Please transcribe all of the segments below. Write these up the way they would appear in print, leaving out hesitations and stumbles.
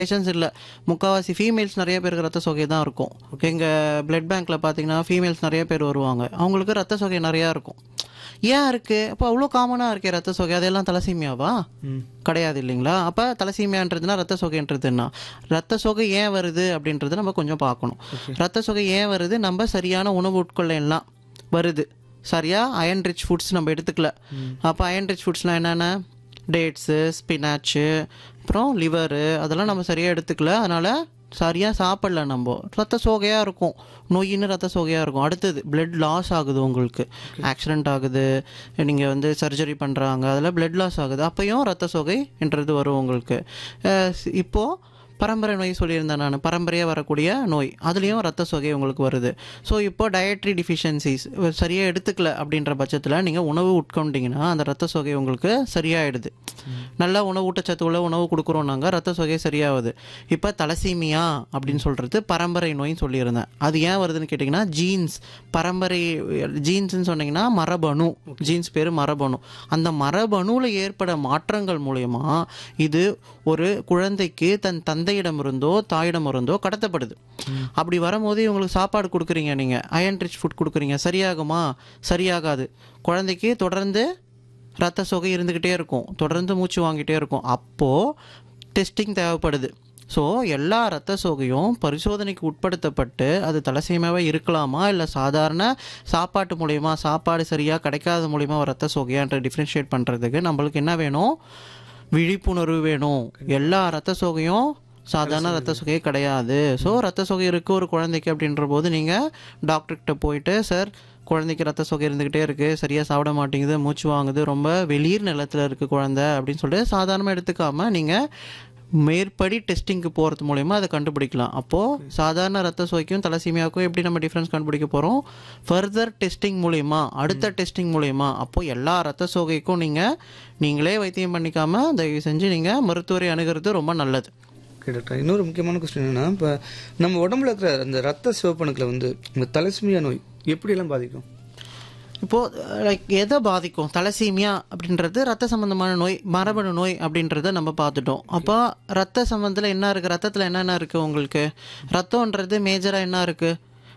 Patience இல்லை. முக்கால்வாசி females நிறைய பேருக்கு ரத்த சோகை தான் இருக்கும். எங்கள் பிளட் பேங்க்கில் பார்த்தீங்கன்னா ஃபீமேல்ஸ் நிறைய பேர் வருவாங்க. அவங்களுக்கு ரத்த சோகை நிறையா இருக்கும். ஏன் இருக்குது? அப்போ அவ்வளோ காமனாக இருக்கே ரத்த சோகை, அதெல்லாம் தலசீமியாவா? கிடையாது இல்லைங்களா? அப்போ தலசீமியான்றதுனா ரத்த சோகைன்றதுன்னா ரத்த சோகை ஏன் வருது அப்படின்றத நம்ம கொஞ்சம் பார்க்கணும். ரத்த சோகை ஏன் வருது? நம்ம சரியான உணவு உட்கொள்ளலாம் வருது. சரியாக அயன் ரிச் ஃபுட்ஸ் நம்ம எடுத்துக்கல. அப்போ அயன் ரிச் ஃபுட்ஸ்லாம் என்னென்ன? டேட்ஸு, ஸ்பினாச்சு, அப்புறம் லிவரு, அதெல்லாம் நம்ம சரியாக எடுத்துக்கல. அதனால் சரியாக சாப்பிடல. நம்ம ரத்த சோகையாக இருக்கும். நோயின்னு ரத்த சோகையாக இருக்கும். அடுத்தது பிளட் லாஸ் ஆகுது. உங்களுக்கு ஆக்சிடெண்ட் ஆகுது, நீங்கள் வந்து சர்ஜரி பண்ணுறாங்க, அதில் பிளட் லாஸ் ஆகுது. அப்போயும் ரத்த சோகைன்றது வரும் உங்களுக்கு. இப்போது பரம்பரை நோய் சொல்லியிருந்தேன் நான், பரம்பரையாக வரக்கூடிய நோய், அதுலேயும் ரத்த சோகை உங்களுக்கு வருது. ஸோ இப்போ டயட்ரி டிஃபிஷியன்சிஸ் சரியாக எடுத்துக்கல அப்படின்ற பட்சத்தில் நீங்கள் உணவு உட்கொண்டீங்கன்னா அந்த ரத்த சோகை உங்களுக்கு சரியாயிடுது. நல்லா உணவு ஊட்டச்சத்து உள்ள உணவு கொடுக்குறோம் நாங்கள், ரத்த சோகை சரியாகுது. இப்போ தலசீமியா அப்படின்னு சொல்கிறது பரம்பரை நோயின்னு சொல்லியிருந்தேன். அது ஏன் வருதுன்னு கேட்டிங்கன்னா ஜீன்ஸ், பரம்பரை ஜீன்ஸ்ன்னு சொன்னீங்கன்னா மரபணு, ஜீன்ஸ் பேர் மரபணு. அந்த மரபணுவில் ஏற்பட மாற்றங்கள் மூலயமா இது ஒரு குழந்தைக்கு தன் தந்தையிடமிருந்தோ தாயிடமிருந்தோ கடத்தப்படுது. அப்படி வரும்போது இவங்களுக்கு சாப்பாடு கொடுக்குறீங்க, நீங்கள் அயன் ரிச் ஃபுட் கொடுக்குறீங்க, சரியாகுமா? சரியாகாது. குழந்தைக்கு தொடர்ந்து ரத்த சோகை இருந்துக்கிட்டே இருக்கும், தொடர்ந்து மூச்சு வாங்கிட்டே இருக்கும். அப்போது டெஸ்டிங் தேவைப்படுது. ஸோ எல்லா ரத்த சோகையும் பரிசோதனைக்கு உட்படுத்தப்பட்டு அது தலசீமாவாக இருக்கலாமா இல்லை சாதாரண சாப்பாட்டு மூலயமா, சாப்பாடு சரியாக கிடைக்காத மூலயமா ரத்த சோகையான்ற டிஃப்ரென்ஷியேட் பண்ணுறதுக்கு நம்மளுக்கு என்ன வேணும்? விழிப்புணர்வு வேணும். எல்லா ரத்த சோகையும் சாதாரண ரத்த சோகையே கிடையாது. ஸோ ரத்த சோகை இருக்குது ஒரு குழந்தைக்கு அப்படின்ற போது நீங்கள் டாக்டர்கிட்ட போயிட்டு, சார் குழந்தைக்கு ரத்த சோகை இருந்துக்கிட்டே இருக்குது, சரியாக சாப்பிட மாட்டேங்குது, மூச்சு வாங்குது, ரொம்ப வெளிர் நிலத்தில் இருக்குது குழந்தை அப்படின்னு சொல்லிட்டு சாதாரணமாக எடுத்துக்காமல் நீங்கள் மேற்படி டெஸ்டிங்க்கு போகிறது மூலயமா அதை கண்டுபிடிக்கலாம். அப்போது சாதாரண ரத்த சோகைக்கும் தலசீமியாவுக்கும் எப்படி நம்ம டிஃப்ரென்ஸ் கண்டுபிடிக்க போகிறோம்? ஃபர்தர் டெஸ்டிங் மூலயமா, அடுத்த டெஸ்டிங் மூலயமா. அப்போது எல்லா ரத்த சோகைக்கும் நீங்களே வைத்தியம் பண்ணிக்காமல் தயவு செஞ்சு நீங்கள் மருத்துவரை அணுகிறது ரொம்ப நல்லது. ஓகே டாக்டர், இன்னொரு முக்கியமான கொஸ்டின் என்னன்னா, இப்போ நம்ம உடம்புல இருக்கிற அந்த ரத்த சிவப்பணுக்களை வந்து இந்த தலசீமியா நோய் எப்படியெல்லாம் பாதிக்கும்? இப்போது லைக் எதை பாதிக்கும்? தலசீமியா அப்படின்றது ரத்த சம்பந்தமான நோய், மரபணு நோய் அப்படின்றத நம்ம பார்த்துட்டோம். அப்போ ரத்த சம்பந்தத்தில் என்ன இருக்குது? ரத்தத்தில் என்னென்ன இருக்குது உங்களுக்கு? ரத்தம்ன்றது மேஜராக என்ன இருக்குது?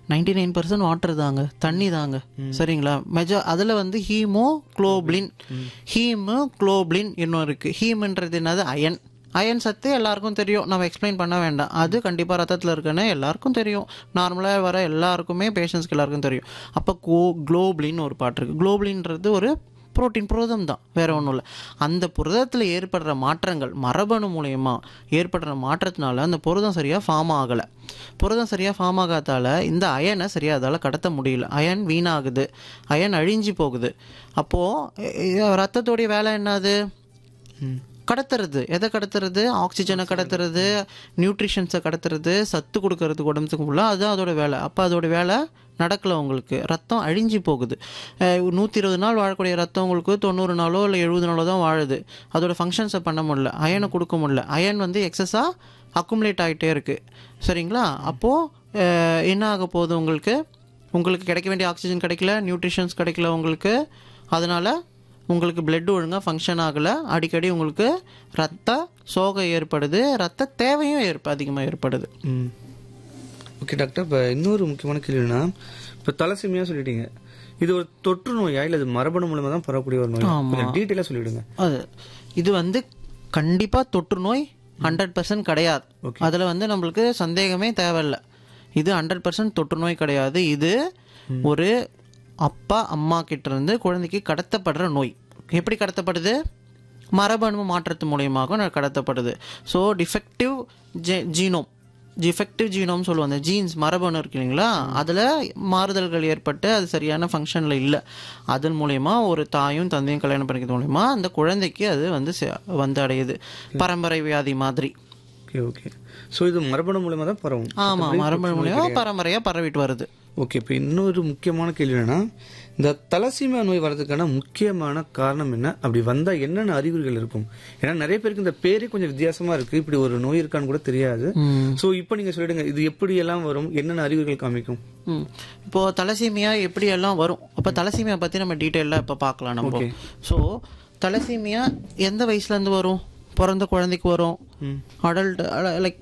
99% வாட்டர் தாங்க, தண்ணி தாங்க, சரிங்களா? அதில் வந்து ஹீமோகுளோபின் இன்னும் இருக்குது. ஹீம்ன்றது என்னது? அயன். அயன் சத்து எல்லாருக்கும் தெரியும், நம்ம எக்ஸ்பிளைன் பண்ண வேண்டாம். அது கண்டிப்பாக ரத்தத்தில் இருக்குன்னு எல்லாருக்கும் தெரியும், நார்மலாக வர எல்லாருக்குமே, பேஷண்ட்ஸ்க்கு எல்லாருக்கும் தெரியும். அப்போ குளோபுலின் ஒரு பாட்டு இருக்குது. குளோபுலின்றது ஒரு புரோட்டீன், புரதம் தான், வேறு ஒன்றும் இல்லை. அந்த புரதத்தில் ஏற்படுற மாற்றங்கள், மரபணு மூலயமா ஏற்படுற மாற்றத்தினால அந்த புரதம் சரியாக ஃபார்ம் ஆகலை. புரதம் சரியாக ஃபார்ம் ஆகாதால இந்த அயனை சரியாக அதால் கடத்த முடியல. அயன் வீணாகுது, அயன் அழிஞ்சு போகுது. அப்போது ரத்தத்தோடைய வேலை என்னது? கடத்துறது. எதை கடத்துறது? ஆக்சிஜனை கடத்துறது, நியூட்ரிஷன்ஸை கடத்துறது, சத்து கொடுக்கறதுக்கு உடம்புக்கு ஃபுல்லாக, அதுதான் அதோட வேலை. அப்போ அதோட வேலை நடக்கலை, உங்களுக்கு ரத்தம் அழிஞ்சு போகுது. 120 நாள் வாழக்கூடிய ரத்தம் உங்களுக்கு 90 நாளோ இல்லை 70 நாளோ தான் வாழுது. அதோட ஃபங்க்ஷன்ஸை பண்ண முடியல, அயனை கொடுக்க முடியல. அயன் வந்து எக்ஸஸாக அக்குமுலேட் ஆகிட்டே இருக்குது, சரிங்களா? அப்போது என்ன ஆக போகுது? உங்களுக்கு கிடைக்க வேண்டிய ஆக்சிஜன் கிடைக்கல, நியூட்ரிஷன்ஸ் கிடைக்கல உங்களுக்கு. அதனால் உங்களுக்கு பிளட் ஒழுங்காக ஃபங்க்ஷன் ஆகலை. அடிக்கடி உங்களுக்கு ரத்த சோகை ஏற்படுது, ரத்த தேவையும் அதிகமாக ஏற்படுது. ஓகே டாக்டர், இப்போ இன்னொரு முக்கியமான கேள்வினா, இப்போ தலசீமியா சொல்லிட்டீங்க, இது ஒரு தொற்று நோயா இல்லை அது மரபணு மூலமாக தான் பரவக்கூடிய ஒரு நோய்? டீட்டெயிலாக சொல்லிவிடுங்க. இது வந்து கண்டிப்பாக தொற்று நோய் 100% கிடையாது. அதில் வந்து நம்மளுக்கு சந்தேகமே தேவையில்லை. இது 100% தொற்று நோய் கிடையாது. இது ஒரு அப்பா அம்மா கிட்ட இருந்து குழந்தைக்கு கடத்தப்படுற நோய். எப்படி கடத்தப்படுது? மரபணு மாற்றத்து மூலியமாக கடத்தப்படுது. ஸோ டிஃபெக்டிவ் ஜீனோம் சொல்லுவோம். அந்த ஜீன்ஸ் மரபணு இருக்கு இல்லைங்களா, அதில் மாறுதல்கள் ஏற்பட்டு அது சரியான ஃபங்க்ஷனில் இல்லை. அதன் மூலயமா ஒரு தாயும் தந்தையும் கல்யாணம் பண்ணிக்கிறது மூலயமா அந்த குழந்தைக்கு அது வந்து அடையுது, பரம்பரை வியாதி மாதிரி. ஓகே, ஸோ இது மரபணு மூலமாக தான் பரவும். ஆமாம், மரபணு மூலயமா பரம்பரையாக பரவிட்டு வருது. ஓகே, இப்போ இன்னொரு முக்கியமான கேள்வி என்னன்னா, இந்த தலசீமியா நோய் வர்றதுக்கான முக்கியமான காரணம் என்ன? அப்படி வந்தால் என்னென்ன அறிகுறிகள் இருக்கும்? ஏன்னா நிறைய பேருக்கு இந்த பேரே கொஞ்சம் வித்தியாசமாக இருக்குது, இப்படி ஒரு நோய் இருக்கான்னு கூட தெரியாது. ஸோ இப்போ நீங்கள் சொல்லிடுங்க, இது எப்படி எல்லாம் வரும், என்னென்ன அறிகுறிகள் காமிக்கும்? இப்போது தலசீமியா எப்படி எல்லாம் வரும்? அப்போ தலசீமியா பற்றி நம்ம டீட்டெயிலாக இப்போ பார்க்கலாம் நம்ம. ஸோ தலசீமியா எந்த வயசுலேருந்து வரும்? பிறந்த குழந்தைக்கு வரும், அடல்ட் லைக்